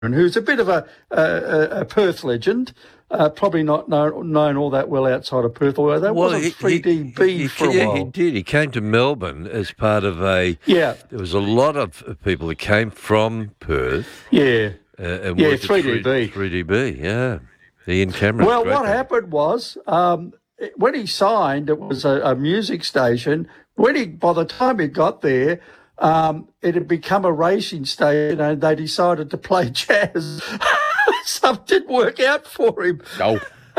who's a bit of a Perth legend. Probably not known all that well outside of Perth, although that wasn't 3DB for a while. He did. He came to Melbourne as part of a... Yeah. There was a lot of people that came from Perth. Yeah. And 3DB. 3DB, yeah. Ian Cameron. Well, what happened was, when he signed, it was a music station. By the time he got there, it had become a racing station, and they decided to play jazz. Something didn't work out for him. No.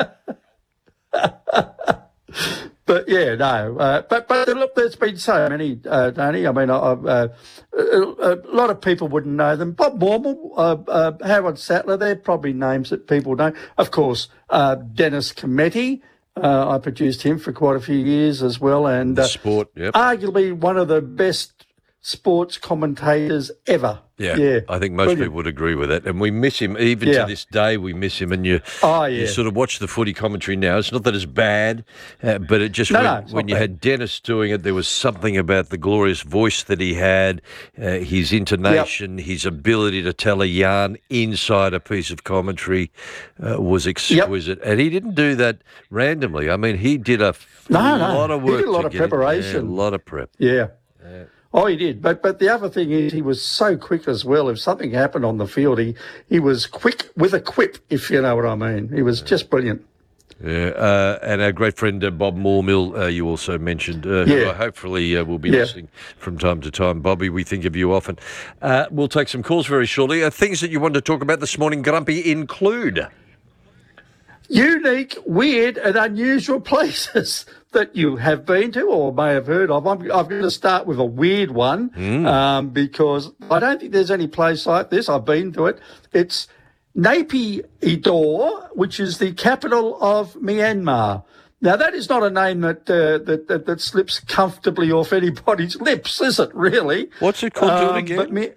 But yeah, no. But look, there's been so many, Tony. I mean, a lot of people wouldn't know them. Bob Mormel, Howard Sattler, they're probably names that people know. Of course, Dennis Cometti. I produced him for quite a few years as well, and sport, yep. Arguably one of the best sports commentators ever. Yeah, I think most people would agree with that. And we miss him, even to this day, we miss him. And you sort of watch the footy commentary now. It's not that it's bad, but it just, when you had Dennis doing it, there was something about the glorious voice that he had, his intonation, his ability to tell a yarn inside a piece of commentary was exquisite. And he didn't do that randomly. I mean, he did a lot of work. He did a lot of preparation. A lot of prep. Yeah. Oh, he did. But the other thing is he was so quick as well. If something happened on the field, he was quick with a quip, if you know what I mean. He was just brilliant. Yeah, and our great friend Bob Moormill, you also mentioned, who hopefully will be listening from time to time. Bobby, we think of you often. We'll take some calls very shortly. Things that you want to talk about this morning, Grumpy, include... unique, weird and unusual places that you have been to or may have heard of. I'm going to start with a weird one because I don't think there's any place like this. I've been to it. It's Naypyidaw, which is the capital of Myanmar. Now, that is not a name that slips comfortably off anybody's lips, is it, really? What's it called again?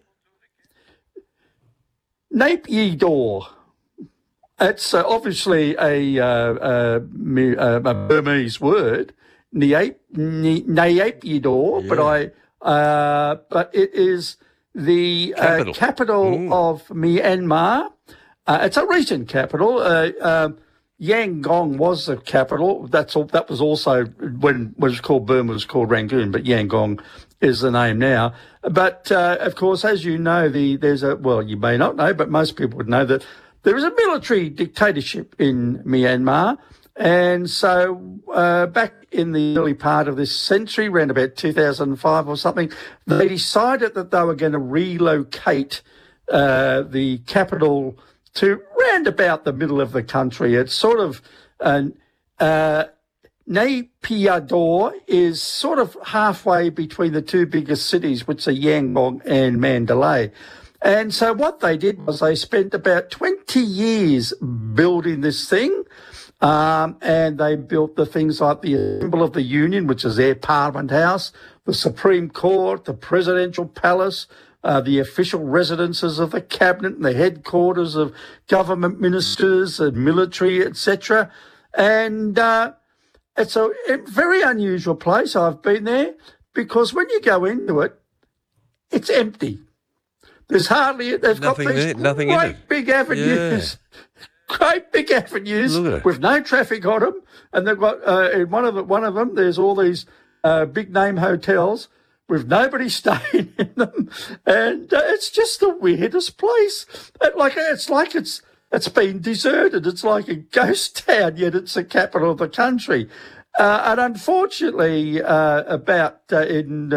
Naypyidaw. It's obviously a Burmese word, Naypyidaw, but it is the capital of Myanmar. It's a recent capital. Yangon was the capital. That was also when it was called Burma, was called Rangoon, but Yangon is the name now. But of course, as you know, you may not know, but most people would know that there is a military dictatorship in Myanmar. And so back in the early part of this century, around about 2005 or something, they decided that they were going to relocate the capital to round about the middle of the country. It's sort of, Naypyidaw is sort of halfway between the two biggest cities, which are Yangon and Mandalay. And so what they did was they spent about 20 years building this thing, and they built the things like the Assembly of the Union, which is their Parliament House, the Supreme Court, the Presidential Palace, the official residences of the Cabinet and the headquarters of government ministers and military, etc. And it's a very unusual place. I've been there because when you go into it, it's empty. There's hardly... They've got these great big avenues, great big avenues with no traffic on them, and they've got in one of them. There's all these big name hotels with nobody staying in them, and it's just the weirdest place. It's like it's been deserted. It's like a ghost town, yet it's the capital of the country. And unfortunately, in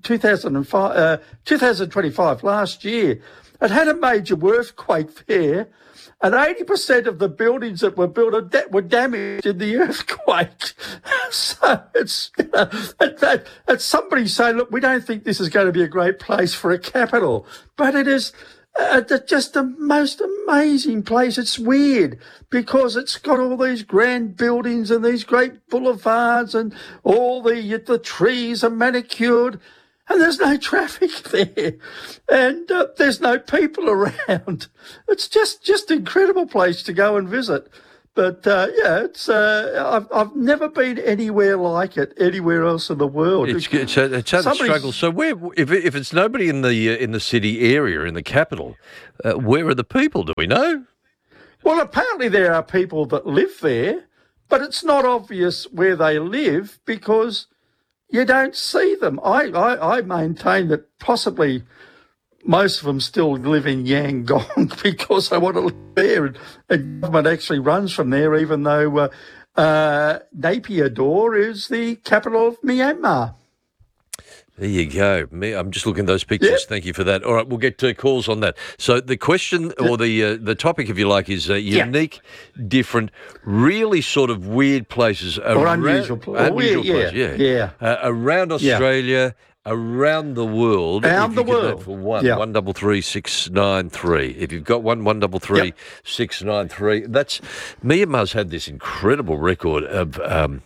2025, last year, it had a major earthquake there, and 80% of the buildings that were built were damaged in the earthquake. So it's somebody saying, look, we don't think this is going to be a great place for a capital, but it is. Just the most amazing place. It's weird because it's got all these grand buildings and these great boulevards and all the trees are manicured and there's no traffic there and there's no people around. It's just an incredible place to go and visit. But it's I've never been anywhere like it anywhere else in the world. It's a struggle. So if it's nobody in the city area, in the capital, where are the people? Do we know? Well, apparently there are people that live there, but it's not obvious where they live because you don't see them. I maintain that possibly most of them still live in Yangon because they want to live there, and government actually runs from there, even though Naypyidaw is the capital of Myanmar. There you go. I'm just looking at those pictures. Yep. Thank you for that. All right, we'll get to calls on that. So the question or the topic, if you like, is unique, different, really sort of weird places. Or unusual places. Yeah. Around Australia, around the world. Around the world. For 133-693. If you've got 133-693, that's Myanmar's had this incredible record of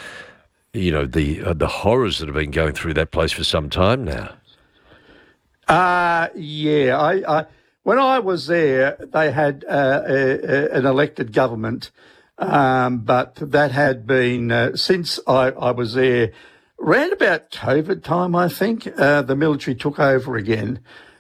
the horrors that have been going through that place for some time now. When I was there, they had an elected government, but that had been since I was there, around about COVID time, I think. The military took over again.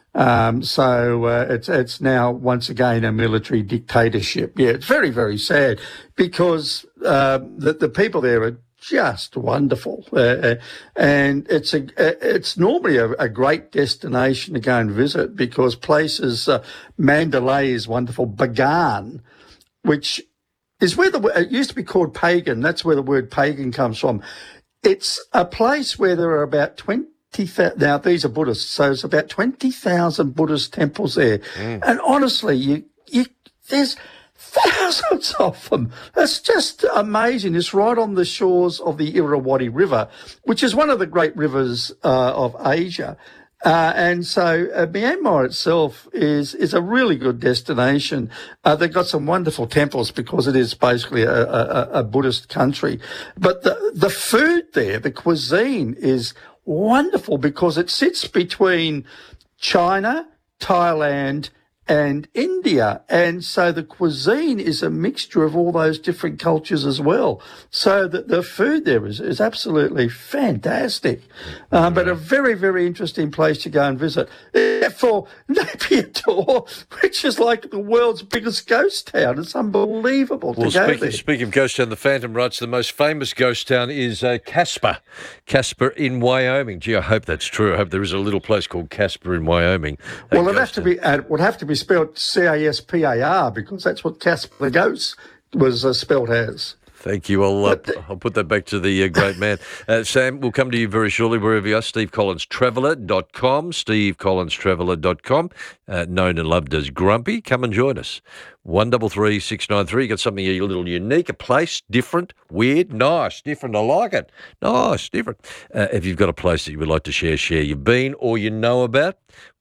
So it's now once again a military dictatorship. Yeah, it's very, very sad because the people there are just wonderful, and it's normally a great destination to go and visit because places. Mandalay is wonderful. Bagan, which is where it used to be called pagan. That's where the word pagan comes from. It's a place where there are about 20,000. Now these are Buddhists, so it's about 20,000 Buddhist temples there, and honestly, there's thousands of them. It's just amazing. It's right on the shores of the Irrawaddy River, which is one of the great rivers of Asia. And so Myanmar itself is a really good destination. They've got some wonderful temples because it is basically a Buddhist country. But the food there, the cuisine, is wonderful because it sits between China, Thailand, and India. And so the cuisine is a mixture of all those different cultures as well. So the food there is absolutely fantastic. But a very, very interesting place to go and visit. For Naypyidaw, which is like the world's biggest ghost town. It's unbelievable to go there. Speaking of ghost town, the Phantom writes the most famous ghost town is Casper in Wyoming. Gee, I hope that's true. I hope there is a little place called Casper in Wyoming. Well, it would have to be spelled Caspar because that's what Casper the Ghost was spelled as. Thank you. I'll put that back to the great man. Sam, we'll come to you very shortly, wherever you are. SteveCollinsTraveller.com, SteveCollinsTraveller.com, known and loved as Grumpy. Come and join us. 133-693. You got something a little unique, a place, different, weird, nice, different. I like it. Nice, different. If you've got a place that you would like to share you've been or you know about,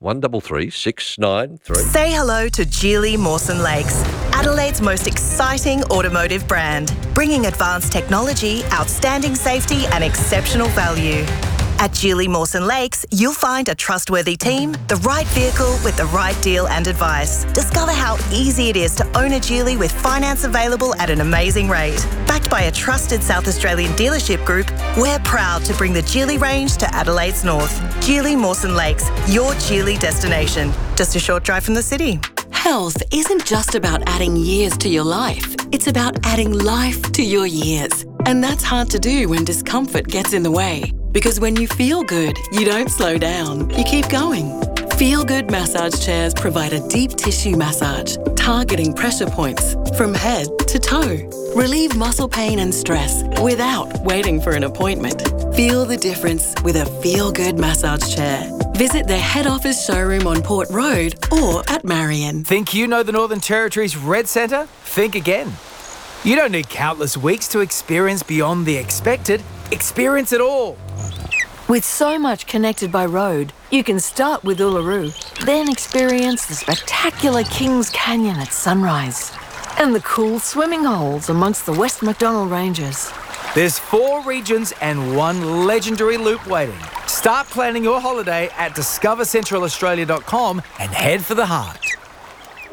133-693. Say hello to Geely Mawson Lakes, Adelaide's most exciting automotive brand, bringing advanced technology, outstanding safety and exceptional value. At Geely Mawson Lakes, you'll find a trustworthy team, the right vehicle with the right deal and advice. Discover how easy it is to own a Geely with finance available at an amazing rate. Backed by a trusted South Australian dealership group, we're proud to bring the Geely range to Adelaide's north. Geely Mawson Lakes, your Geely destination. Just a short drive from the city. Health isn't just about adding years to your life. It's about adding life to your years. And that's hard to do when discomfort gets in the way. Because when you feel good, you don't slow down. You keep going. Feel Good massage chairs provide a deep tissue massage, targeting pressure points from head to toe. Relieve muscle pain and stress without waiting for an appointment. Feel the difference with a Feel Good massage chair. Visit their head office showroom on Port Road or at Marion. Think you know the Northern Territory's Red Centre? Think again. You don't need countless weeks to experience beyond the expected. Experience it all. With so much connected by road, you can start with Uluru, then experience the spectacular Kings Canyon at sunrise and the cool swimming holes amongst the West MacDonnell Ranges. There's 4 regions and 1 legendary loop waiting. Start planning your holiday at discovercentralaustralia.com and head for the heart.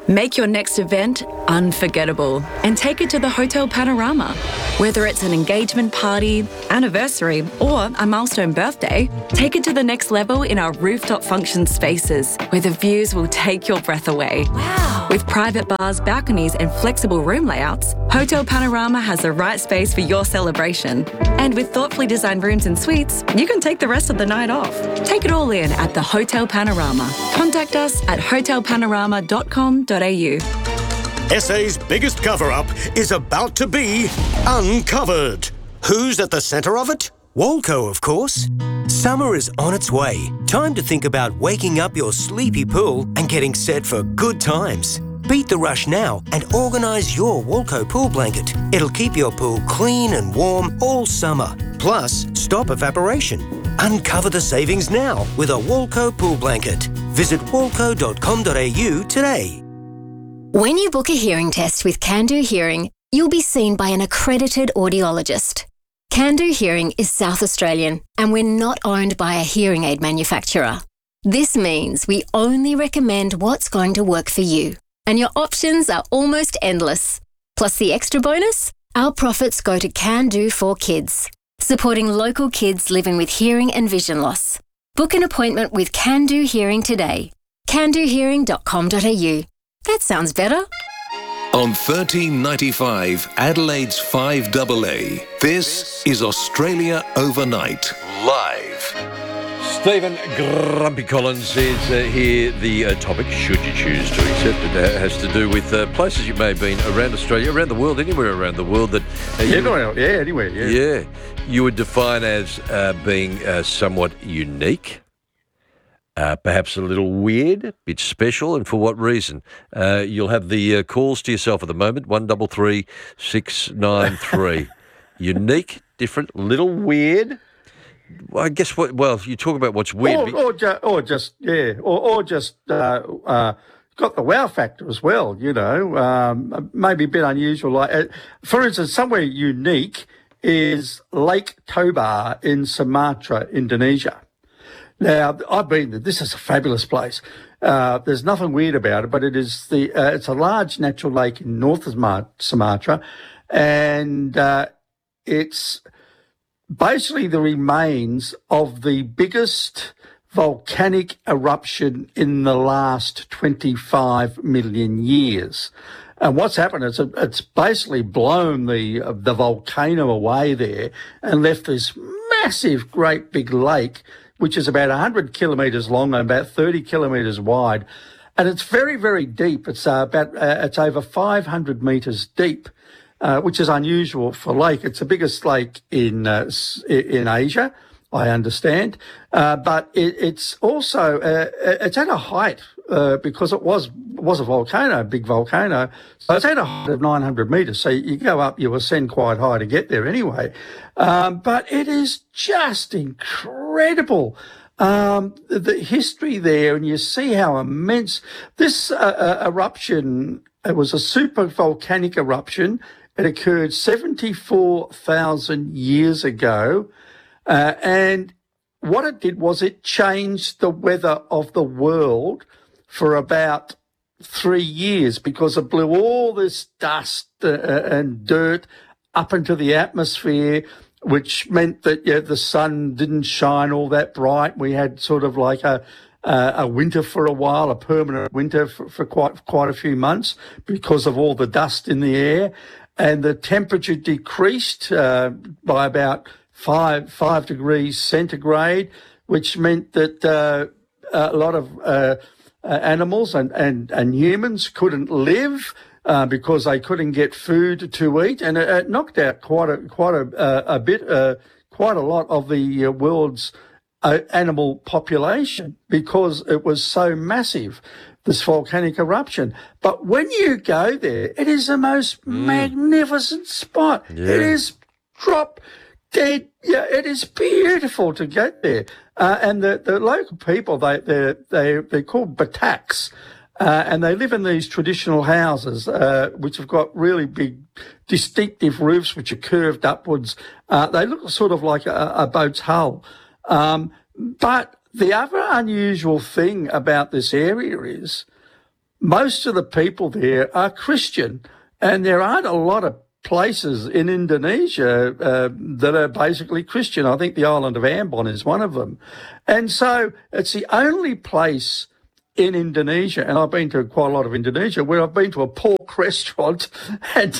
Make your next event unforgettable and take it to the Hotel Panorama. Whether it's an engagement party, anniversary, or a milestone birthday, take it to the next level in our rooftop function spaces, where the views will take your breath away. Wow. With private bars, balconies, and flexible room layouts, Hotel Panorama has the right space for your celebration. And with thoughtfully designed rooms and suites, you can take the rest of the night off. Take it all in at the Hotel Panorama. Contact us at hotelpanorama.com.au. SA's biggest cover-up is about to be uncovered. Who's at the centre of it? Woolco, of course. Summer is on its way. Time to think about waking up your sleepy pool and getting set for good times. Beat the rush now and organise your Woolco pool blanket. It'll keep your pool clean and warm all summer. Plus, stop evaporation. Uncover the savings now with a Woolco pool blanket. Visit woolco.com.au today. When you book a hearing test with Can-Do Hearing, you'll be seen by an accredited audiologist. Can-Do Hearing is South Australian, and we're not owned by a hearing aid manufacturer. This means we only recommend what's going to work for you, and your options are almost endless. Plus the extra bonus, our profits go to Can-Do for Kids, supporting local kids living with hearing and vision loss. Book an appointment with Can-Do Hearing today. candohearing.com.au. That sounds better. On 1395 Adelaide's 5AA, this is Australia Overnight, live. Stephen Grumpy Collins is here. The topic, should you choose to accept it, has to do with places you may have been around Australia, around the world, anywhere around the world that... anywhere, yeah. Yeah, you would define as being somewhat unique. Perhaps a little weird, a bit special, and for what reason? You'll have the calls to yourself at the moment, 133 693. Unique, different, little weird. Well, I guess you talk about what's weird. Or just got the wow factor as well, maybe a bit unusual. Like, for instance, somewhere unique is Lake Toba in Sumatra, Indonesia. Now, I've been there. This is a fabulous place. There's nothing weird about it, but it's a large natural lake in North Sumatra, and it's basically the remains of the biggest volcanic eruption in the last 25 million years. And what's happened is it's basically blown the volcano away there and left this massive, great big lake, which is about 100 kilometres long and about 30 kilometres wide. And it's very, very deep. It's it's over 500 metres deep, which is unusual for a lake. It's the biggest lake in Asia, I understand. But it's also, it's at a height, because it was a volcano, a big volcano. So it's at a height of 900 metres. So you go up, you ascend quite high to get there anyway. But it is just incredible. The history there, and you see how immense this eruption, it was a super volcanic eruption. It occurred 74,000 years ago. And what it did was it changed the weather of the world for about 3 years, because it blew all this dust and dirt up into the atmosphere, which meant that the sun didn't shine all that bright. We had sort of like a winter for a while, a permanent winter for quite a few months because of all the dust in the air, and the temperature decreased by about 5 degrees centigrade, which meant that a lot of animals and humans couldn't live because they couldn't get food to eat, and it knocked out quite a lot of the world's animal population because it was so massive, this volcanic eruption. But when you go there, it is the most magnificent spot. Yeah. It is drop dead. Yeah, it is beautiful to get there. And the local people, they're called Bataks, and they live in these traditional houses, which have got really big, distinctive roofs which are curved upwards. They look sort of like a boat's hull. But the other unusual thing about this area is most of the people there are Christian, and there aren't a lot of places in Indonesia that are basically Christian. I think the island of Ambon is one of them. And so it's the only place in Indonesia, and I've been to quite a lot of Indonesia, where I've been to a pork restaurant and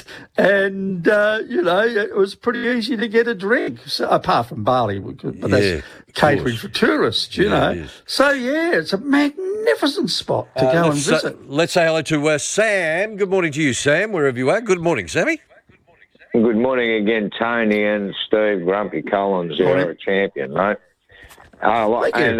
it was pretty easy to get a drink, so, apart from Bali, but that's catering for tourists, you know. So, it's a magnificent spot to go and visit. Let's say hello to Sam. Good morning to you, Sam, wherever you are. Good morning, Sammy. Good morning again, Tony and Steve Grumpy Collins. You're a champion, mate. And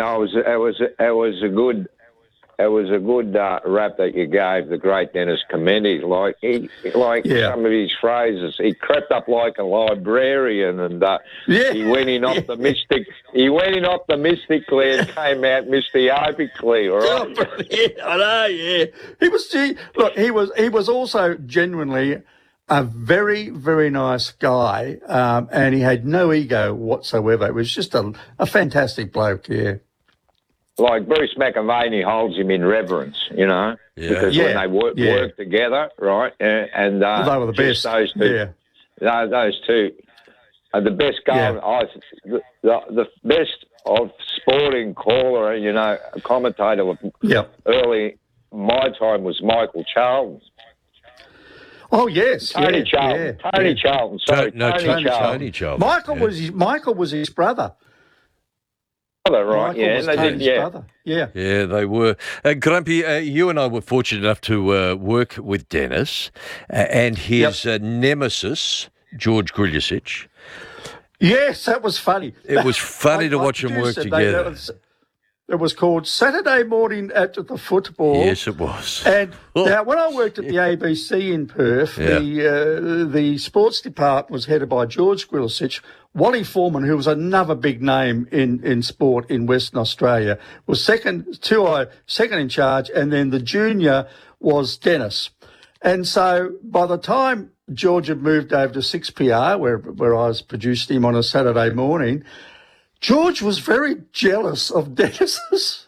it was a good rap that you gave the great Dennis Comendi. Some of his phrases, he crept up like a librarian, and he went in optimistic. He went in optimistically and came out mystiopically. All right. I know. Yeah, he was also genuinely a very, very nice guy, and he had no ego whatsoever. It was just a fantastic bloke. Yeah. Like Bruce McAvaney holds him in reverence, you know, because when they work together, right, and they were the best. Those two, those two are the best going. The best of sporting caller, you know, a commentator. Early my time was Michael Charlton. Oh yes, Tony Charlton. Tony Charlton. Sorry, Tony Charlton. Michael was his brother. Right, brother. Yeah, they were. Grumpy, you and I were fortunate enough to work with Dennis and his nemesis, George Griličić. Yes, that was funny. It was funny to watch them work together. It was called Saturday Morning at the Football. Yes, it was. And now, when I worked at the ABC in Perth, the sports department was headed by George Griličić. Wally Foreman, who was another big name in sport in Western Australia, was second in charge, and then the junior was Dennis. And so by the time George had moved over to 6PR, where I was producing him on a Saturday morning, George was very jealous of Dennis's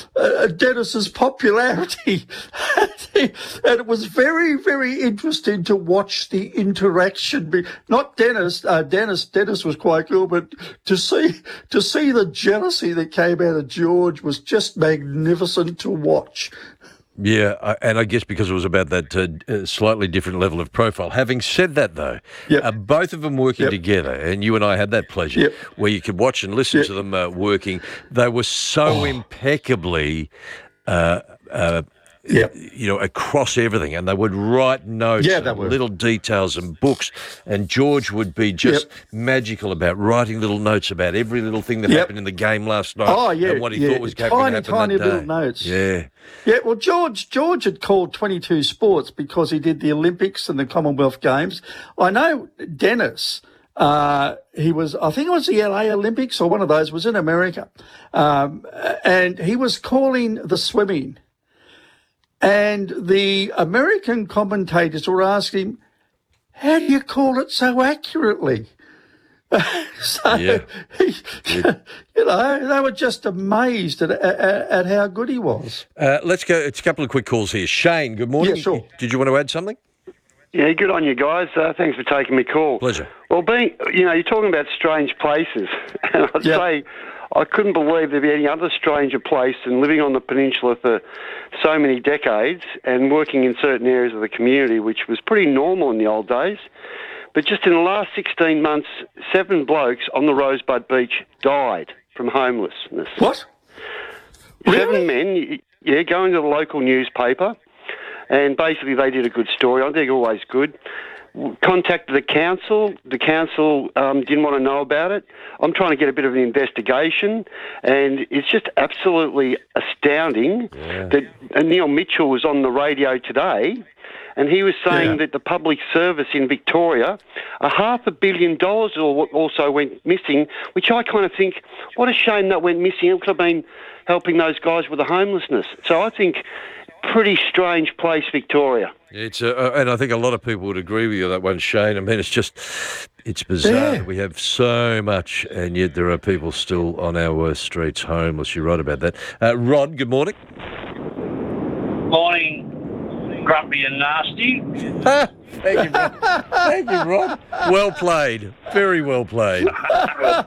popularity. And it was very, very interesting to watch the interaction. Not Dennis. Dennis was quite good, but to see the jealousy that came out of George was just magnificent to watch. Yeah, and I guess because it was about that slightly different level of profile. Having said that, though, both of them working together, and you and I had that pleasure, where you could watch and listen to them working. They were so impeccably, across everything, and they would write notes, little details and books, and George would be just magical about writing little notes about every little thing that happened in the game last night and what he thought was going to happen tiny that day. Little notes. Yeah. Yeah, well, George had called 22 Sports because he did the Olympics and the Commonwealth Games. I know Dennis, I think it was the LA Olympics or one of those, was in America, and he was calling the swimming. And the American commentators were asking him, how do you call it so accurately? They were just amazed at how good he was. Let's go. It's a couple of quick calls here. Shane, good morning. Yeah, sure. Did you want to add something? Yeah, good on you guys. Thanks for taking my call. Pleasure. Well, you're talking about strange places, and I'd say I couldn't believe there'd be any other stranger place than living on the peninsula for so many decades and working in certain areas of the community, which was pretty normal in the old days. But just in the last 16 months, 7 blokes on the Rosebud Beach died from homelessness. What? Really? 7 men, going to the local newspaper, and basically they did a good story. I think always good. Contacted the council. The council didn't want to know about it. I'm trying to get a bit of an investigation, and it's just absolutely astounding that Neil Mitchell was on the radio today, and he was saying that the public service in Victoria, $500 million also went missing, which I kind of think, what a shame that went missing. It could have been helping those guys with the homelessness. So I think pretty strange place, Victoria. It's and I think a lot of people would agree with you on that one, Shane. I mean, it's bizarre. Yeah. We have so much, and yet there are people still on our streets homeless. You're right about that. Rod, good morning. Morning. grumpy and nasty. Thank you, Rod. Thank you, Rod. Well played. Very well played. As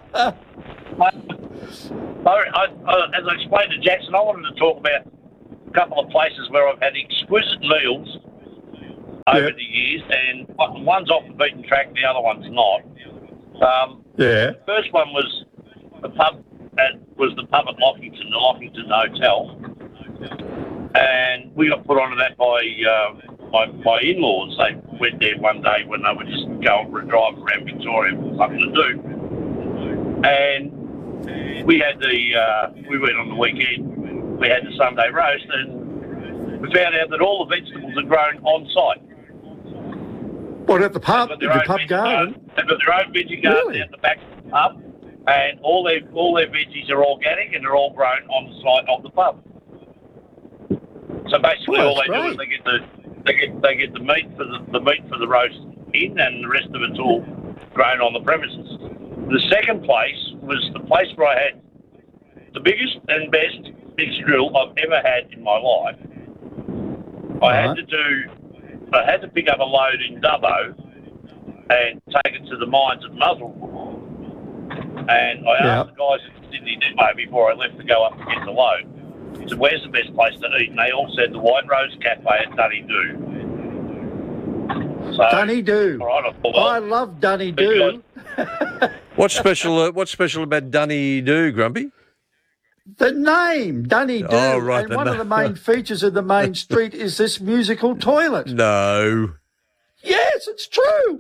I explained to Jackson, I wanted to talk about a couple of places where I've had exquisite meals over the years, and one's off the beaten track, the other one's not. The first one was the pub at Lockington, the Lockington Hotel, and we got put onto that by in-laws. They went there one day when they were just going for a drive around Victoria, something to do, and we had we went on the weekend. We had the Sunday roast, and we found out that all the vegetables are grown on site. What, at the pub? The pub garden? They've got their own veggie garden out the back of the pub, and all their veggies are organic and they're all grown on the site of the pub. So basically, all they do is they get the meat for the roast in, and the rest of it's all grown on the premises. The second place was the place where I had the biggest and best mixed grill I've ever had in my life. I had to pick up a load in Dubbo and take it to the mines at Muswellbrook. And I asked the guys at the Sydney Depot before I left to go up and get the load. I said, where's the best place to eat? And they all said the White Rose Cafe at Dunedoo. So, Dunedoo. I love Dunedoo. What's special about Dunedoo, Grumpy? The name, Dunedoo. Oh, right. And one of the main features of the main street is this musical toilet. No. Yes, it's true.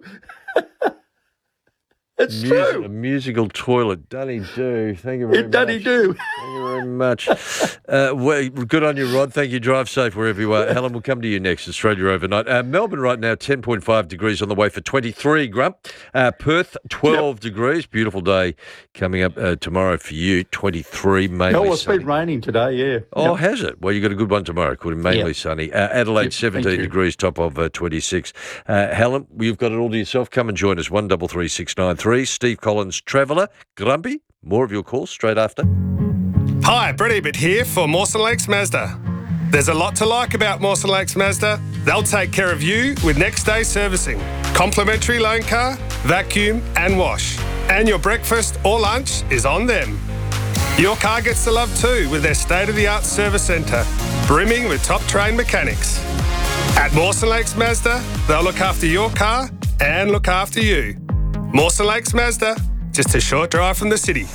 It's true. A musical toilet, Dunedoo. Thank you very much. Dunedoo. Thank you very much. Good on you, Rod. Thank you. Drive safe wherever you are. Helen, we'll come to you next. Australia overnight. Melbourne right now, 10.5 degrees on the way for 23, Grump. Perth, 12 degrees. Beautiful day coming up tomorrow for you. 23, mainly sunny. It's been raining today, yeah. Oh, has it? Well, you got a good one tomorrow, mainly sunny. Adelaide, 17 degrees, top of 26. Helen, you've got it all to yourself. Come and join us, 133693. Steve Collins, Traveller. Grumpy, more of your calls straight after. Hi, Brett Ebert here for Mawson Lakes Mazda. There's a lot to like about Mawson Lakes Mazda. They'll take care of you with next day servicing, complimentary loan car, vacuum and wash. And your breakfast or lunch is on them. Your car gets the love too with their state-of-the-art service centre, brimming with top-trained mechanics. At Mawson Lakes Mazda, they'll look after your car and look after you. Mawson Lakes Mazda, just a short drive from the city.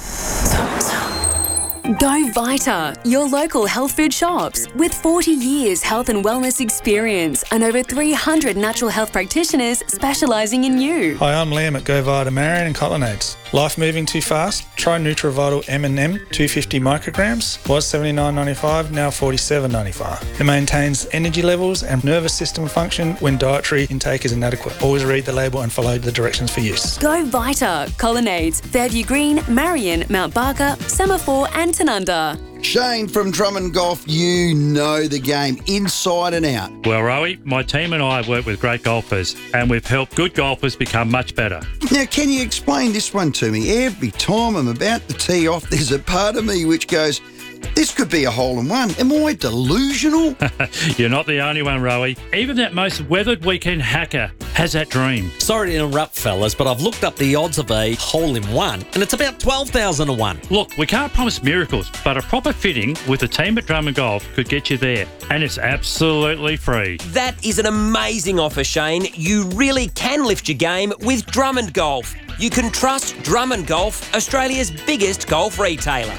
Go Vita, your local health food shops. With 40 years health and wellness experience and over 300 natural health practitioners specialising in you. Hi, I'm Liam at Go Vita Marion and Colonnades. Life moving too fast? Try NutriVital M&M 250 micrograms. Was $79.95, now $47.95. It maintains energy levels and nervous system function when dietary intake is inadequate. Always read the label and follow the directions for use. Go Vita, Colonnades, Fairview Green, Marion, Mount Barker, Semaphore and Tanunda. Shane from Drummond Golf, you know the game inside and out. Well, Rowie, my team and I work with great golfers and we've helped good golfers become much better. Now, can you explain this one to me? Every time I'm about to tee off, there's a part of me which goes, this could be a hole-in-one. Am I delusional? You're not the only one, Rowie. Even that most weathered weekend hacker has that dream. Sorry to interrupt, fellas, but I've looked up the odds of a hole-in-one, and it's about 12,000 to 1. Look, we can't promise miracles, but a proper fitting with the team at Drummond Golf could get you there, and it's absolutely free. That is an amazing offer, Shane. You really can lift your game with Drummond Golf. You can trust Drummond Golf, Australia's biggest golf retailer.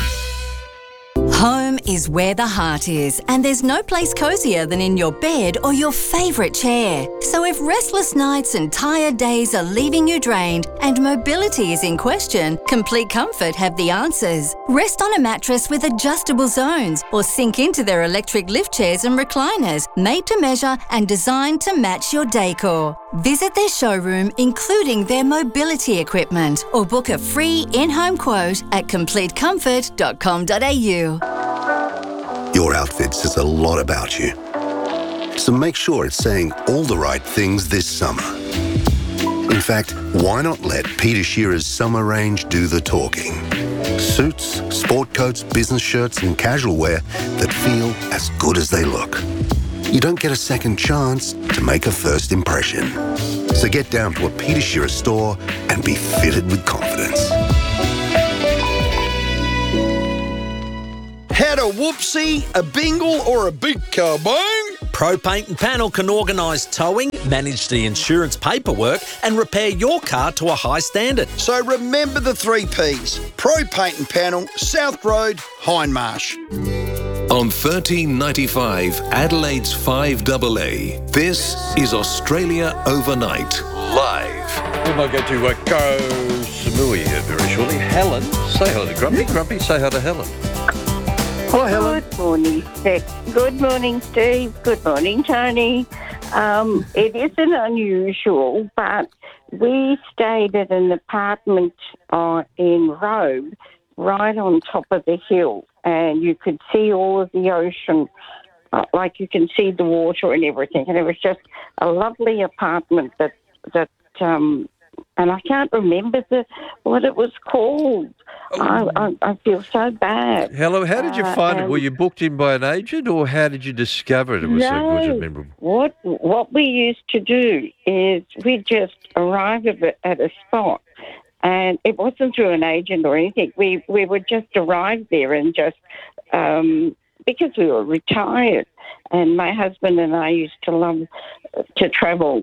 Home is where the heart is, and there's no place cosier than in your bed or your favourite chair. So if restless nights and tired days are leaving you drained and mobility is in question, Complete Comfort have the answers. Rest on a mattress with adjustable zones or sink into their electric lift chairs and recliners, made to measure and designed to match your decor. Visit their showroom, including their mobility equipment, or book a free in-home quote at completecomfort.com.au. Your outfit says a lot about you. So make sure it's saying all the right things this summer. In fact, why not let Peter Shearer's summer range do the talking? Suits, sport coats, business shirts and casual wear that feel as good as they look. you don't get a second chance to make a first impression. So get down to a Peter Shearer store and be fitted with confidence. Had a whoopsie, a bingle, or a big kabang? Pro Paint and Panel can organise towing, manage the insurance paperwork and repair your car to a high standard. So remember the 3 Ps. Pro Paint and Panel, South Road, Hindmarsh. On 1395 Adelaide's 5AA, this is Australia Overnight, live. We might go to Ko Samui here very shortly. Helen, say hello to Grumpy. Grumpy, say hello to Helen. Hello, Helen. Good morning, Steph. Good morning, Steve. Good morning, Tony. It isn't unusual, but we stayed at an apartment in Robe, right on top of the hill, and you could see all of the ocean, like you can see the water and everything. And it was just a lovely apartment that and I can't remember what it was called. I feel so bad. Hello, how did you find it? Were you booked in by an agent, or how did you discover it? It was so good and memorable. What we used to do is we'd just arrive at a spot, and it wasn't through an agent or anything. We would just arrive there and just because we were retired, and my husband and I used to love to travel,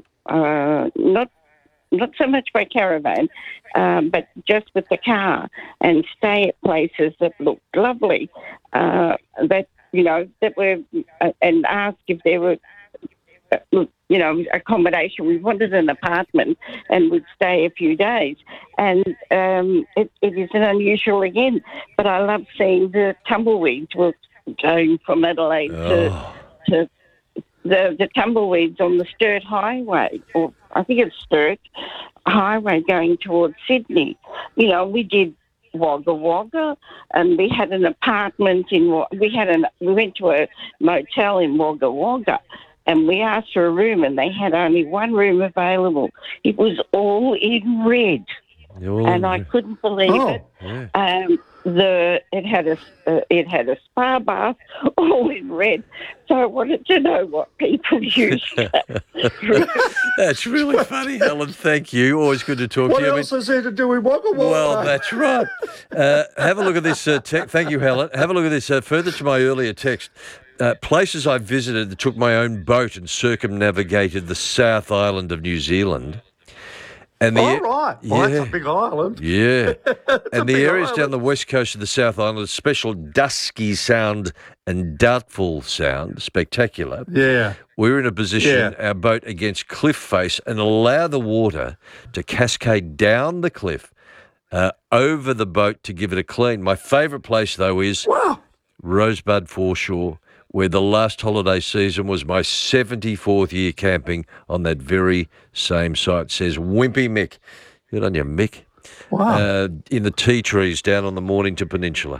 not so much by caravan, but just with the car, and stay at places that looked lovely, that were, and ask if there were, accommodation. We wanted an apartment and would stay a few days. And it isn't unusual again, but I love seeing the tumbleweeds were going from Adelaide to the tumbleweeds on the Sturt Highway, or I think it's Sturt Highway going towards Sydney. We did Wagga Wagga, and we had an apartment we went to a motel in Wagga Wagga, and we asked for a room, and they had only one room available. It was all in red, and I couldn't believe it. Yeah. It had a spa bath, all in red. So I wanted to know what people use. That's really funny, Helen. Thank you. Always good to talk to you. What else is there to do with Wagga Wagga? Well, that's right. Have a look at this thank you, Helen. Have a look at this. Further to my earlier text, places I visited that took my own boat and circumnavigated the South Island of New Zealand. And right. Well, that's a big island. Yeah. And the areas down the west coast of the South Island, special Dusky Sound and Doubtful Sound, spectacular. Yeah. We were in a position, our boat against cliff face, and allow the water to cascade down the cliff over the boat to give it a clean. My favourite place, though, is Rosebud Foreshore, where the last holiday season was my 74th year camping on that very same site, says Wimpy Mick. Good on you, Mick. Wow. In the tea trees down on the Mornington Peninsula.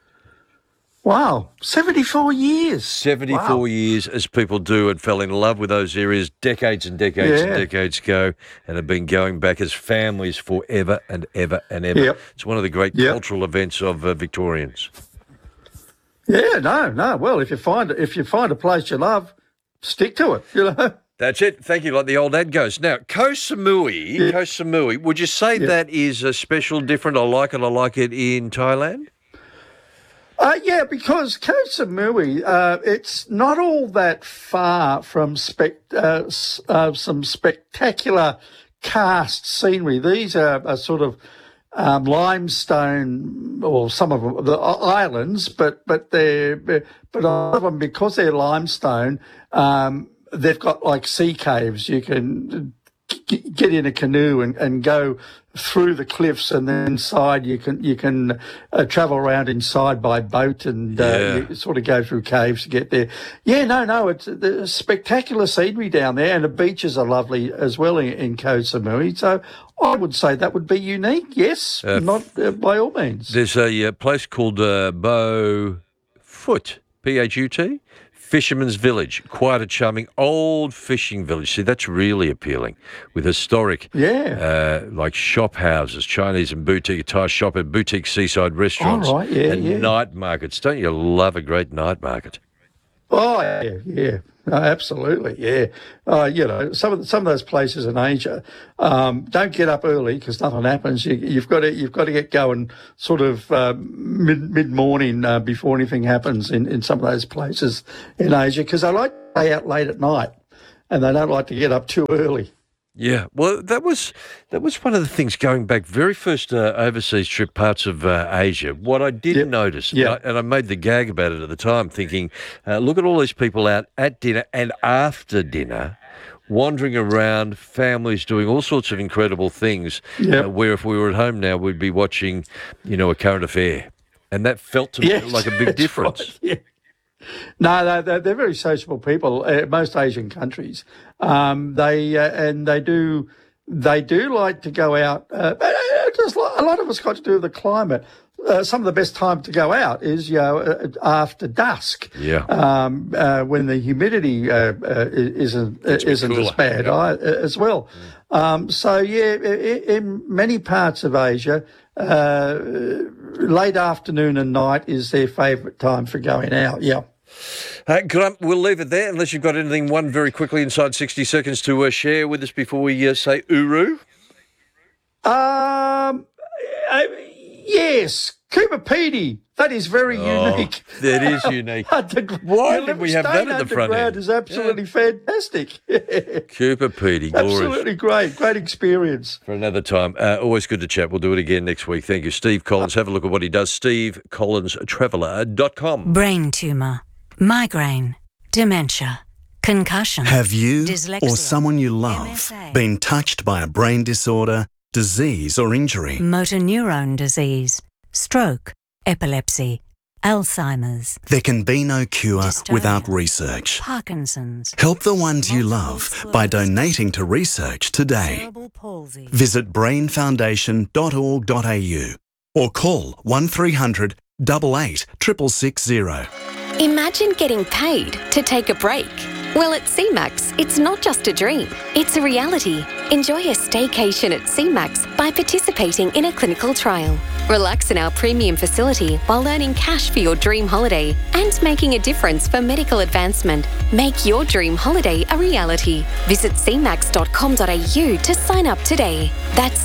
Wow. 74 years. 74 years, as people do, and fell in love with those areas decades and decades and decades ago, and have been going back as families forever and ever and ever. Yep. It's one of the great cultural events of Victorians. Yeah, no. Well, if you find a place you love, stick to it. That's it. Thank you. Like the old ad goes. Now, Ko Samui. Would you say that is a special, different? I like it in Thailand. Yeah, because Ko Samui, it's not all that far from some spectacular karst scenery. These are sort of limestone, or some of them, the islands, but a lot of them, because they're limestone, they've got like sea caves. You can get in a canoe and go through the cliffs, and then inside you can travel around inside by boat, and you sort of go through caves to get there. Yeah, no, it's the spectacular scenery down there, and the beaches are lovely as well in Ko Samui. So I would say that would be unique. Yes, not by all means. There's a place called Beaufort, P-H-U-T. Fisherman's Village, quite a charming old fishing village. See, that's really appealing, with historic, like shop houses, Chinese and boutique Thai shop and boutique seaside restaurants, and night markets. Don't you love a great night market? Oh, yeah. No, absolutely, yeah. Some of those places in Asia don't get up early because nothing happens. You've got to get going sort of mid morning before anything happens in some of those places in Asia, because they like to stay out late at night and they don't like to get up too early. Yeah, well, that was one of the things going back very first overseas trip, parts of Asia. What I did notice, and I made the gag about it at the time, thinking, look at all these people out at dinner and after dinner, wandering around, families doing all sorts of incredible things, where if we were at home now, we'd be watching, a current affair. And that felt to me like a big difference. Right, yeah. No, they're very sociable people. Most Asian countries, they do like to go out. Just a lot of it's got to do with the climate. Some of the best time to go out is after dusk. Yeah. When the humidity isn't as bad as well. In many parts of Asia, late afternoon and night is their favourite time for going out. Yeah. Grant, we'll leave it there unless you've got anything, very quickly inside 60 seconds to share with us before we say Uru. Yes, Cooper Pedy. That is very unique. That is unique. Why did we have that at the front end? Is absolutely fantastic. Cooper Pedy, glorious. Absolutely great experience. For another time. Always good to chat. We'll do it again next week. Thank you, Steve Collins. Have a look at what he does. SteveCollinstraveller.com. Brain tumour, migraine, dementia, concussion. Have you dyslexia, or someone you love MSA, been touched by a brain disorder, disease or injury? Motor neurone disease, stroke, epilepsy, Alzheimer's. There can be no cure dystonia, without research. Parkinson's. Help the ones you love by donating to research today. Cerebral palsy. Visit brainfoundation.org.au or call 1300 88 660. Imagine getting paid to take a break. Well, at CMAX, it's not just a dream, it's a reality. Enjoy a staycation at CMAX by participating in a clinical trial. Relax in our premium facility while earning cash for your dream holiday and making a difference for medical advancement. Make your dream holiday a reality. Visit cmax.com.au to sign up today. That's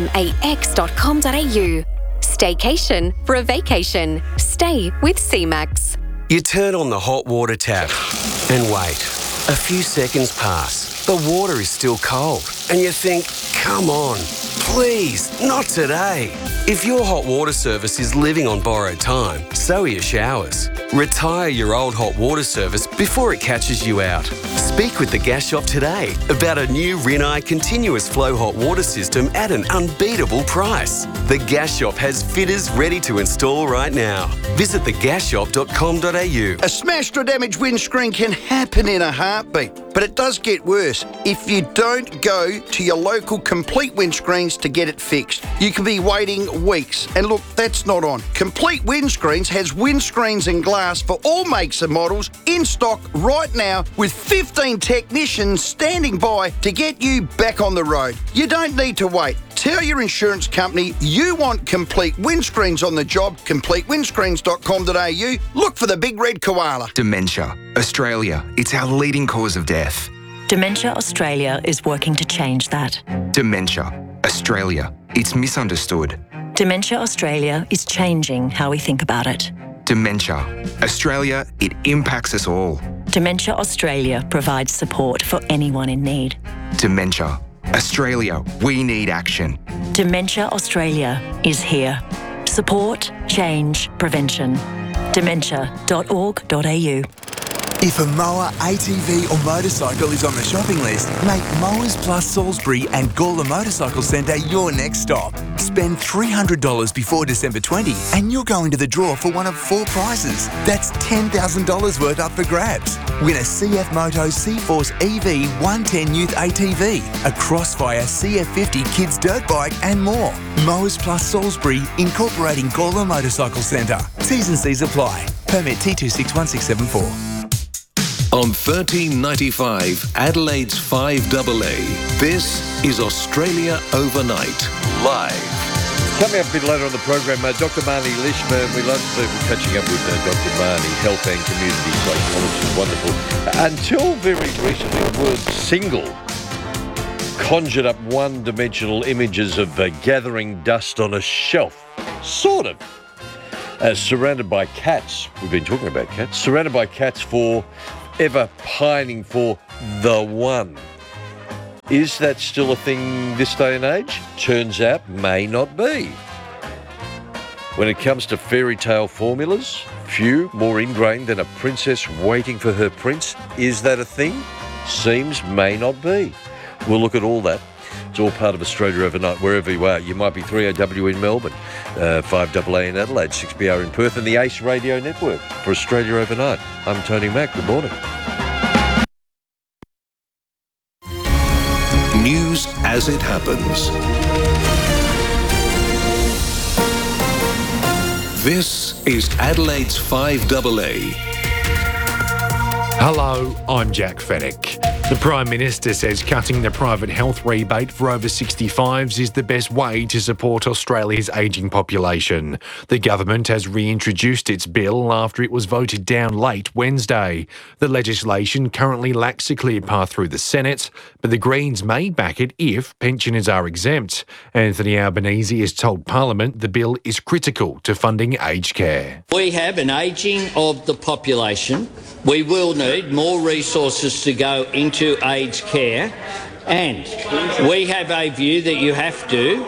cmax.com.au. Staycation for a vacation. Stay with CMAX. You turn on the hot water tap and wait. A few seconds pass. The water is still cold. And you think, come on, please, not today. If your hot water service is living on borrowed time, so are your showers. Retire your old hot water service before it catches you out. Speak with the Gas Shop today about a new Rinnai continuous flow hot water system at an unbeatable price. The Gas Shop has fitters ready to install right now. Visit thegasshop.com.au. A smashed or damaged windscreen can happen in a heartbeat, but it does get worse if you don't go to your local Complete Windscreens to get it fixed. You can be waiting weeks, and look, that's not on. Complete Windscreens has windscreens and glass for all makes and models in stock right now, with 15 technicians standing by to get you back on the road. You don't need to wait. Tell your insurance company you want Complete Windscreens on the job. CompleteWindscreens.com.au. Look for the big red koala. Dementia. Australia. It's our leading cause of death. Dementia Australia is working to change that. Dementia. Australia. It's misunderstood. Dementia Australia is changing how we think about it. Dementia. Australia, it impacts us all. Dementia Australia provides support for anyone in need. Dementia. Australia, we need action. Dementia Australia is here. Support, change, prevention. Dementia.org.au. If a mower, ATV or motorcycle is on the shopping list, make Mowers Plus Salisbury and Gawler Motorcycle Centre your next stop. Spend $300 before December 20 and you'll go into the draw for one of 4 prizes. That's $10,000 worth up for grabs. Win a CF Moto C-Force EV 110 Youth ATV, a Crossfire CF50 Kids Dirt Bike and more. Mowers Plus Salisbury, incorporating Gawler Motorcycle Centre. T's and C's apply. Permit T261674. On 1395 Adelaide's 5AA, this is Australia Overnight, live. Coming up a bit later on the program, Dr. Marnie Lishman. We love catching up with Dr. Marnie, health and community psychologist. Wonderful. Until very recently, the word single conjured up one-dimensional images of gathering dust on a shelf. Sort of. Surrounded by cats. We've been talking about cats. Surrounded by cats forever pining for the one. Is that still a thing this day and age? Turns out may not be. When it comes to fairy tale formulas, few more ingrained than a princess waiting for her prince. Is that a thing? Seems may not be. We'll look at all that. It's all part of Australia Overnight, wherever you are. You might be 3AW in Melbourne, 5AA in Adelaide, 6BR in Perth, and the ACE Radio Network for Australia Overnight. I'm Tony Mack. Good morning. News as it happens. This is Adelaide's 5AA. Hello, I'm Jack Fenwick. The Prime Minister says cutting the private health rebate for over 65s is the best way to support Australia's ageing population. The government has reintroduced its bill after it was voted down late Wednesday. The legislation currently lacks a clear path through the Senate, but the Greens may back it if pensioners are exempt. Anthony Albanese has told Parliament the bill is critical to funding aged care. We have an ageing of the population. We will need more resources to go into aged care, and we have a view that you have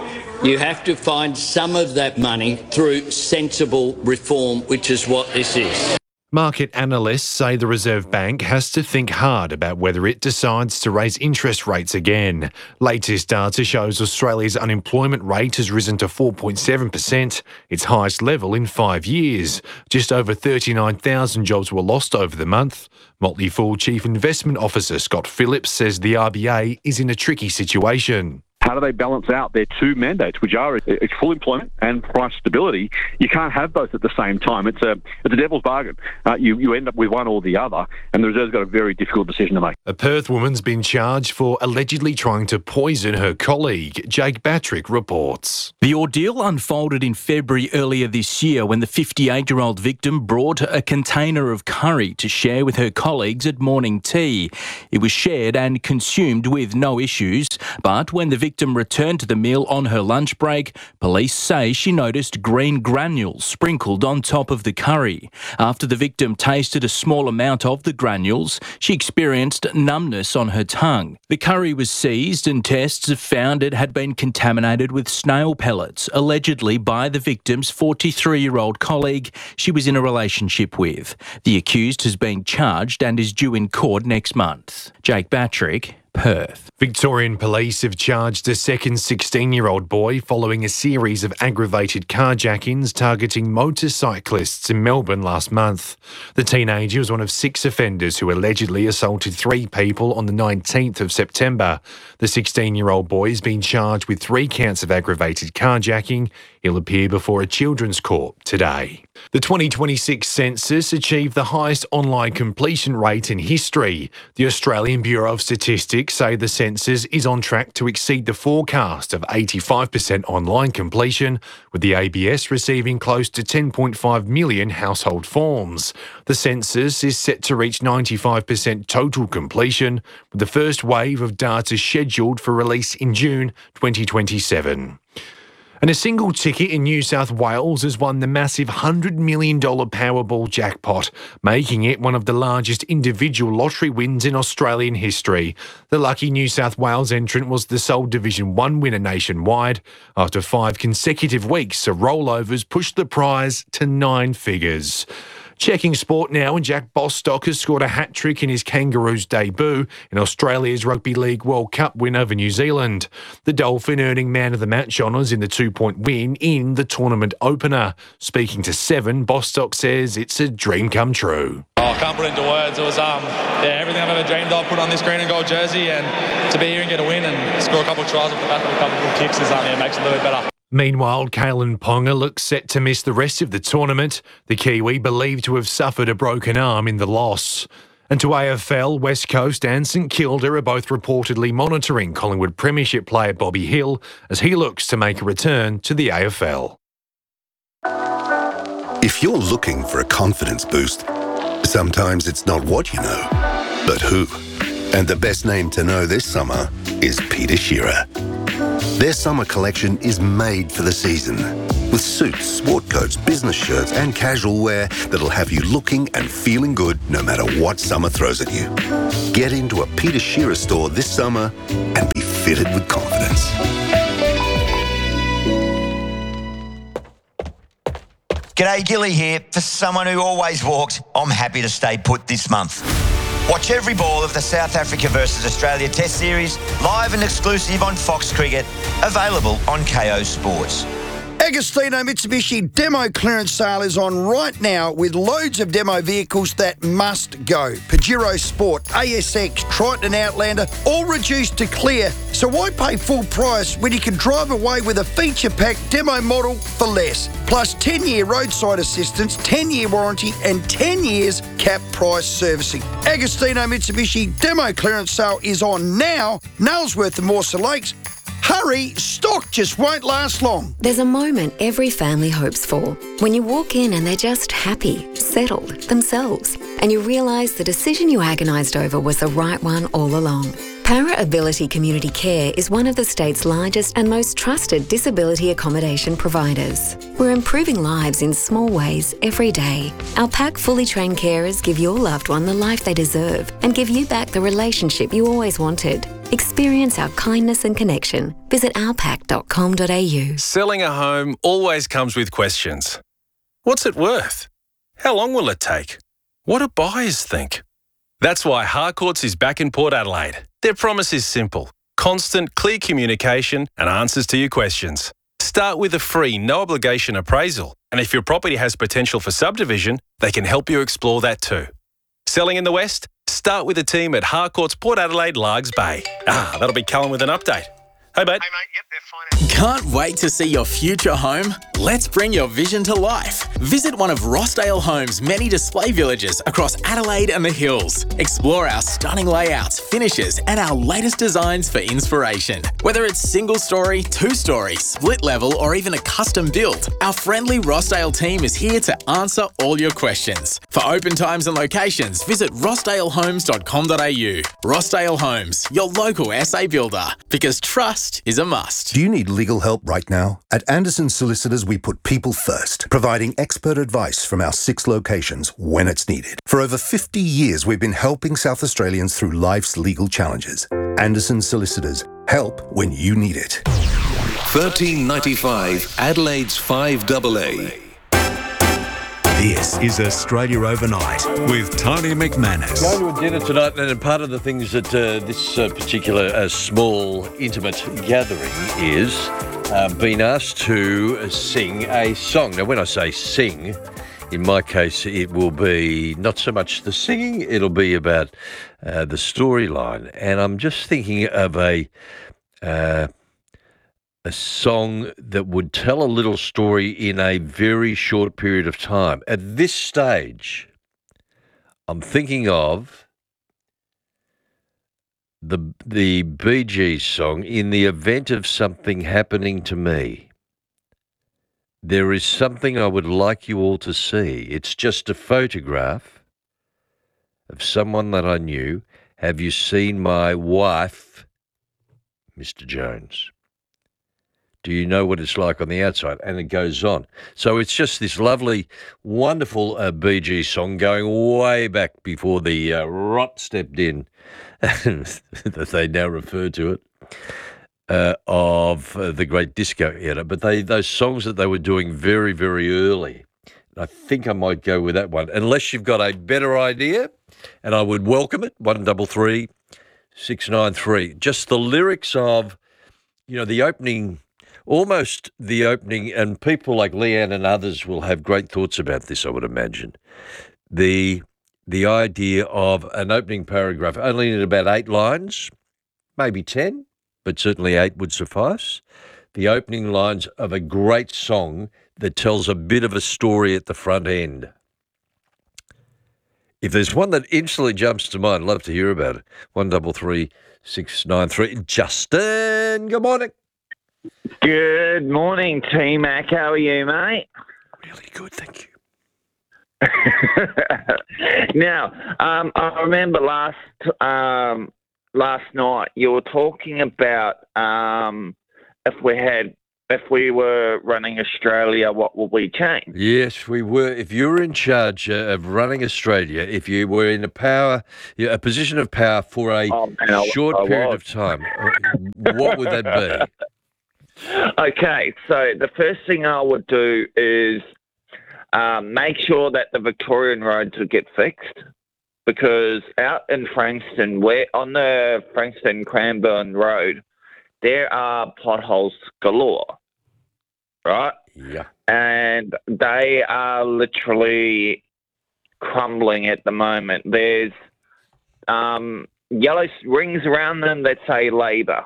to find some of that money through sensible reform, which is what this is. Market analysts say the Reserve Bank has to think hard about whether it decides to raise interest rates again. Latest data shows Australia's unemployment rate has risen to 4.7%, its highest level in 5 years. Just over 39,000 jobs were lost over the month. Motley Fool Chief Investment Officer Scott Phillips says the RBA is in a tricky situation. How do they balance out their two mandates, which are it's full employment and price stability? You can't have both at the same time. It's a devil's bargain. You end up with one or the other, and the Reserve's got a very difficult decision to make. A Perth woman's been charged for allegedly trying to poison her colleague. Jake Batrick reports. The ordeal unfolded in February earlier this year when the 58-year-old victim brought a container of curry to share with her colleagues at morning tea. It was shared and consumed with no issues, but when the victim returned to the meal on her lunch break, police say she noticed green granules sprinkled on top of the curry. After the victim tasted a small amount of the granules, she experienced numbness on her tongue. The curry was seized and tests have found it had been contaminated with snail pellets, allegedly by the victim's 43-year-old colleague she was in a relationship with. The accused has been charged and is due in court next month. Jake Batrick, Perth. Victorian police have charged a second 16-year-old boy following a series of aggravated carjackings targeting motorcyclists in Melbourne last month. The teenager was one of 6 offenders who allegedly assaulted 3 people on the 19th of September. The 16-year-old boy has been charged with 3 counts of aggravated carjacking. He'll appear before a children's court today. The 2026 census achieved the highest online completion rate in history. The Australian Bureau of Statistics say the census is on track to exceed the forecast of 85% online completion, with the ABS receiving close to 10.5 million household forms. The census is set to reach 95% total completion, with the first wave of data scheduled for release in June 2027. And a single ticket in New South Wales has won the massive $100 million Powerball jackpot, making it one of the largest individual lottery wins in Australian history. The lucky New South Wales entrant was the sole Division 1 winner nationwide. After 5 consecutive weeks of rollovers pushed the prize to 9 figures. Checking sport now, and Jack Bostock has scored a hat-trick in his Kangaroos debut in Australia's Rugby League World Cup win over New Zealand. The Dolphin earning man of the match honours in the 2-point win in the tournament opener. Speaking to 7, Bostock says it's a dream come true. I can't put it into words. It was everything I've ever dreamed of, put on this green and gold jersey, and to be here and get a win and score a couple of tries off the back of a couple of good kicks it makes it a little bit better. Meanwhile, Kalen Ponga looks set to miss the rest of the tournament. The Kiwi believed to have suffered a broken arm in the loss. And to AFL, West Coast and St Kilda are both reportedly monitoring Collingwood Premiership player Bobby Hill as he looks to make a return to the AFL. If you're looking for a confidence boost, sometimes it's not what you know, but who. And the best name to know this summer is Peter Shearer. Their summer collection is made for the season, with suits, sport coats, business shirts and casual wear that'll have you looking and feeling good no matter what summer throws at you. Get into a Peter Shearer store this summer and be fitted with confidence. G'day, Gilly here. For someone who always walks, I'm happy to stay put this month. Watch every ball of the South Africa versus Australia Test Series, live and exclusive on Fox Cricket, available on KO Sports. Agostino Mitsubishi demo clearance sale is on right now with loads of demo vehicles that must go. Pajero Sport, ASX, Triton and Outlander, all reduced to clear. So why pay full price when you can drive away with a feature-packed demo model for less? Plus 10-year roadside assistance, 10-year warranty and 10 years cap price servicing. Agostino Mitsubishi demo clearance sale is on now. Nailsworth and Morsa Lakes. Hurry, stock just won't last long. There's a moment every family hopes for when you walk in and they're just happy, settled, themselves, and you realise the decision you agonised over was the right one all along. Para Ability Community Care is one of the state's largest and most trusted disability accommodation providers. We're improving lives in small ways every day. Our PAC fully trained carers give your loved one the life they deserve and give you back the relationship you always wanted. Experience our kindness and connection. Visit ourpac.com.au. Selling a home always comes with questions. What's it worth? How long will it take? What do buyers think? That's why Harcourts is back in Port Adelaide. Their promise is simple: constant, clear communication and answers to your questions. Start with a free, no-obligation appraisal, and if your property has potential for subdivision, they can help you explore that too. Selling in the West? Start with the team at Harcourts Port Adelaide Largs Bay. That'll be Callum with an update. Hey, mate. Can't wait to see your future home? Let's bring your vision to life. Visit one of Rossdale Homes' many display villages across Adelaide and the Hills. Explore our stunning layouts, finishes, and our latest designs for inspiration. Whether it's single story, two-story, split level, or even a custom build, our friendly Rossdale team is here to answer all your questions. For open times and locations, visit rossdalehomes.com.au. Rossdale Homes, your local SA builder, because trust is a must. Do you need legal help right now? At Anderson Solicitors, we put people first, providing expert advice from our 6 locations when it's needed. For over 50 years, we've been helping South Australians through life's legal challenges. Anderson Solicitors, help when you need it. 1395 Adelaide's 5AA. This is Australia Overnight with Tony McManus. Going to a dinner tonight, and part of the things that this particular small, intimate gathering is being asked to sing a song. Now, when I say sing, in my case, it will be not so much the singing, it'll be about the storyline. And I'm just thinking of a song that would tell a little story in a very short period of time. At this stage, I'm thinking of the Bee Gees song, "In the Event of Something Happening to Me." There is something I would like you all to see. It's just a photograph of someone that I knew. Have you seen my wife, Mr. Jones? Do you know what it's like on the outside? And it goes on. So it's just this lovely, wonderful Bee Gees song going way back before the rot stepped in, that they now refer to it, of the great disco era. But those songs that they were doing very, very early. I think I might go with that one, unless you've got a better idea, and I would welcome it, 133 693. Just the lyrics of, the opening... Almost the opening, and people like Leanne and others will have great thoughts about this, I would imagine. The idea of an opening paragraph, only in about 8 lines, maybe 10, but certainly 8 would suffice. The opening lines of a great song that tells a bit of a story at the front end. If there's one that instantly jumps to mind, I'd love to hear about it. 133 693. Justin, good morning. Good morning, T-Mac. How are you, mate? Really good, thank you. Now, I remember last night you were talking about if we were running Australia, what would we change? Yes, we were. If you were in charge of running Australia, if you were in a position of power for a short period of time, what would that be? Okay, so the first thing I would do is make sure that the Victorian roads would get fixed, because out in Frankston, on the Frankston-Cranbourne Road, there are potholes galore, right? Yeah. And they are literally crumbling at the moment. There's yellow rings around them that say Labor.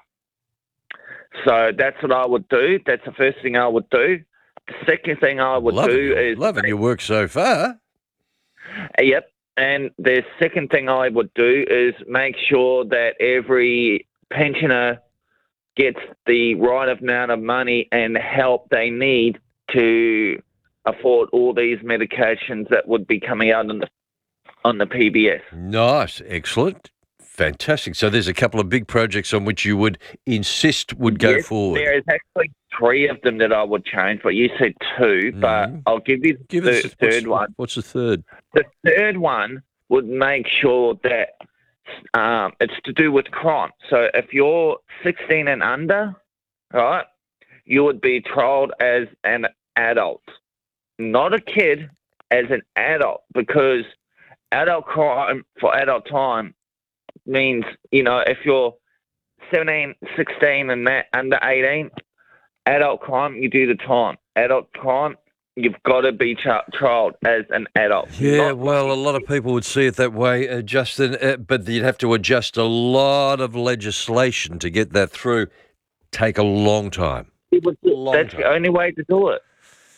So that's what I would do. That's the first thing I would do. The second thing I would do is... Loving your work so far. Yep. And the second thing I would do is make sure that every pensioner gets the right amount of money and help they need to afford all these medications that would be coming out on the PBS. Nice. Excellent. Fantastic. So there's a couple of big projects on which you would insist would go forward. There is actually 3 of them that I would change, but you said 2, but I'll give you the third one. What's the third? The third one would make sure that it's to do with crime. So if you're 16 and under, right, you would be trialled as an adult, not a kid, as an adult, because adult crime for adult time means, if you're 17, 16 and that under 18, adult crime, you do the time. Adult crime, you've got to be trialled as an adult. Yeah, well, a lot of people would see it that way, Justin, but you'd have to adjust a lot of legislation to get that through. Take a long time. That's the only way to do it,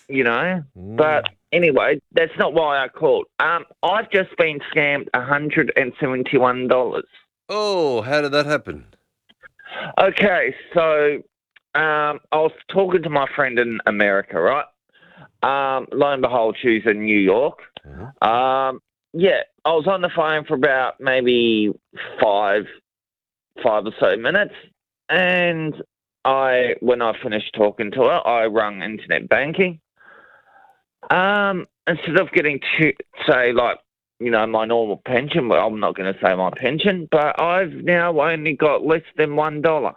But anyway, that's not why I called. I've just been scammed $171. Oh, how did that happen? Okay, so I was talking to my friend in America, right? Lo and behold, she's in New York. I was on the phone for about maybe five or so minutes, and when I finished talking to her, I rung internet banking. Instead of getting to say my normal pension, well, I'm not going to say my pension, but I've now only got less than $1.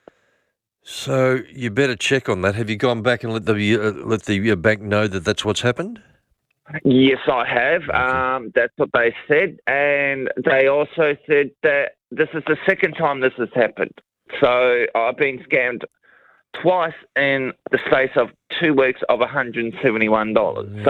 So you better check on that. Have you gone back and let the bank know that that's what's happened? Yes, I have. That's what they said, and they also said that this is the second time this has happened. So I've been scammed twice in the space of 2 weeks of $171.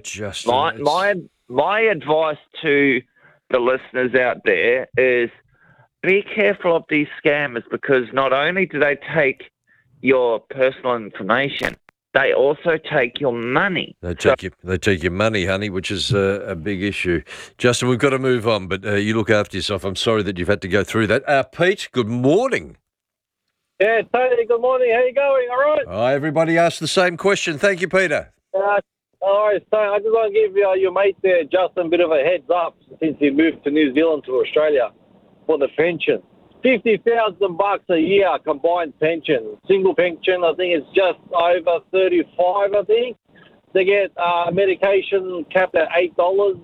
So my advice to the listeners out there is be careful of these scammers, because not only do they take your personal information, they also take your money. They take your money, honey, which is a big issue. Justin, we've got to move on, but you look after yourself. I'm sorry that you've had to go through that. Pete, good morning. Yeah, Tony, good morning. How you going? All right? Everybody asked the same question. Thank you, Peter. All right, so I just want to give your mate there, Justin, a bit of a heads up since he moved to New Zealand to Australia for the pension. $50,000 a year combined pension. Single pension, I think it's just over 35. I think they get medication capped at $8.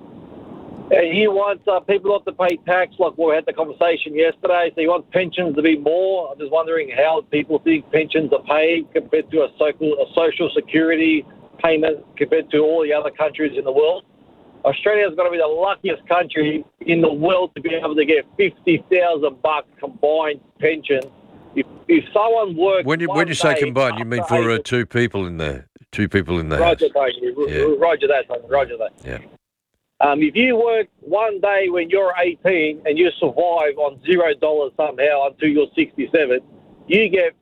And he wants people not to pay tax, like we had the conversation yesterday. So he wants pensions to be more. I'm just wondering how people think pensions are paid compared to a social security payment compared to all the other countries in the world. Australia's got to be the luckiest country in the world to be able to get $50,000 combined pension. If someone works, when you say combined, you mean for 2 people in there? 2 people in the house. Yeah. Roger that, son. Roger that. Yeah. If you work one day when you're 18 and you survive on $0 somehow until you're 67, you get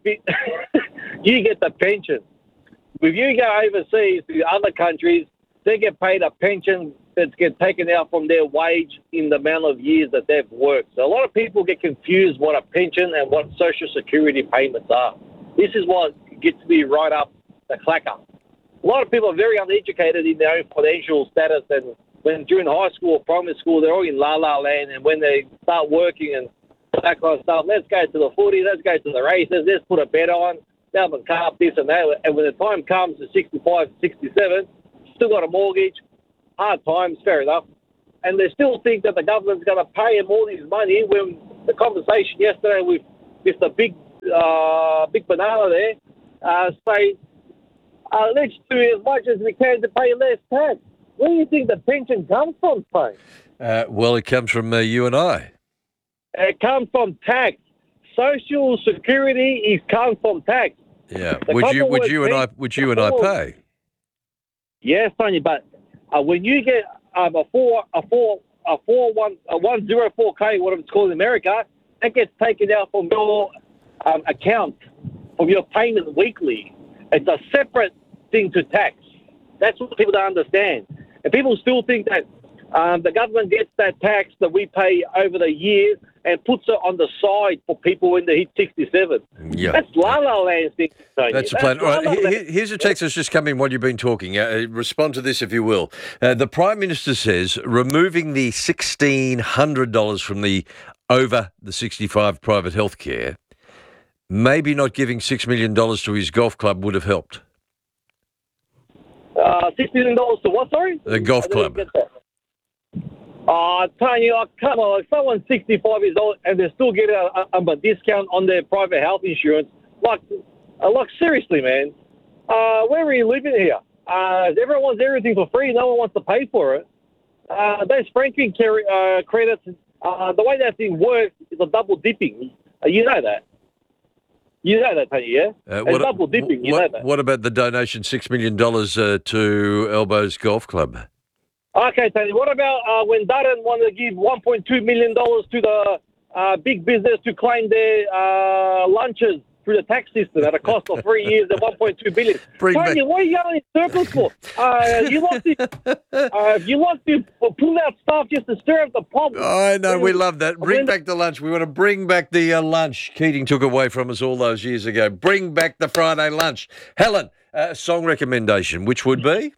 the pension. If you go overseas to other countries, they get paid a pension that get taken out from their wage in the amount of years that they've worked. So a lot of people get confused what a pension and what Social Security payments are. This is what gets me right up the clacker. A lot of people are very uneducated in their own financial status, and when during high school or primary school, they're all in la-la land, and when they start working and that kind of stuff, let's go to the footy, let's go to the races, let's put a bet on, they'll have a car, this and that, and when the time comes to 65, 67, still got a mortgage, hard times, fair enough, and they still think that the government's going to pay them all this money when the conversation yesterday with the big banana there say, let's do as much as we can to pay less tax. Where do you think the pension comes from, Tony? Well, it comes from you and I. It comes from tax. Social Security comes from tax. Yeah. Would you and I pay? Yes, Tony, but when you get a 104K, whatever it's called in America, that gets taken out from your account, from your payment weekly. It's a separate thing to tax. That's what people don't understand. And people still think that the government gets that tax that we pay over the years and puts it on the side for people when they hit 67. Yeah. That's la-la land thing. That's the plan. All right, here's a text that's just come in while you've been talking. Respond to this if you will. The Prime Minister says removing the $1,600 from the over the 65 private health care, maybe not giving $6 million to his golf club would have helped. $6 million to what, sorry? The golf club. Tony, come on. If someone's 65 years old and they still get a discount on their private health insurance, like seriously, man, where are you living here? Everyone wants everything for free. No one wants to pay for it. Those franking credits, the way that thing works is a double dipping. You know that. You know that, Tony, yeah? It's double dipping, you know that. What about the donation, $6 million to Elbows Golf Club? Okay, Tony, what about when Durden wanted to give $1.2 million to the big business to claim their lunches through the tax system at a cost of 3 years and $1.2 billion? Tony, what are you going in circles for? You like to pull out stuff just to stir up the pot. I know, we love that. Bring back the lunch. We want to bring back the lunch Keating took away from us all those years ago. Bring back the Friday lunch. Helen, song recommendation, which would be?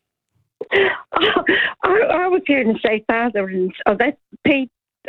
I was going to say Father and that's Pete.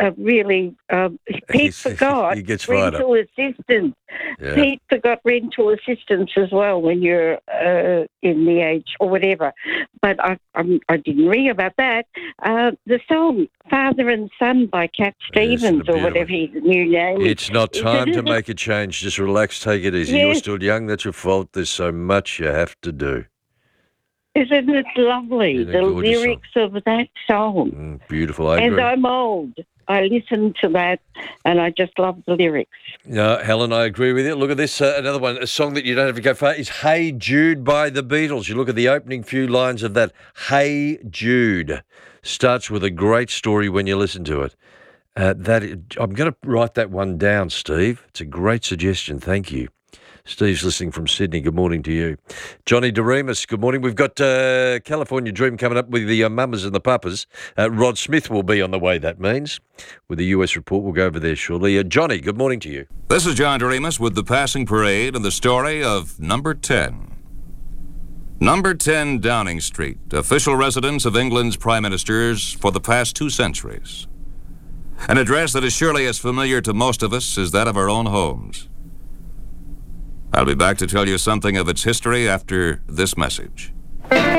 Pete forgot he gets rental assistance. Yeah. Pete forgot rental assistance as well when you're in the age or whatever. But I didn't ring about that. The song Father and Son by Cat Stevens or whatever his new name is. It's not time to make a change. Just relax, take it easy. Yes. You're still young. That's your fault. There's so much you have to do. Isn't it lovely? The lyrics of that song. Beautiful. I agree. And I'm old. I listen to that and I just love the lyrics. No, Helen, I agree with you. Look at this, another one, a song that you don't have to go far is Hey Jude by the Beatles. You look at the opening few lines of that. Hey Jude starts with a great story when you listen to it. I'm going to write that one down, Steve. It's a great suggestion. Thank you. Steve's listening from Sydney. Good morning to you. Johnny DeRemus, good morning. We've got California Dream coming up with the mamas and the papas. Rod Smith will be on the way, that means, with the US report. We'll go over there shortly. Johnny, good morning to you. This is John DeRemus with the passing parade and the story of Number 10. Number 10 Downing Street, official residence of England's prime ministers for the past 2 centuries. An address that is surely as familiar to most of us as that of our own homes. I'll be back to tell you something of its history after this message.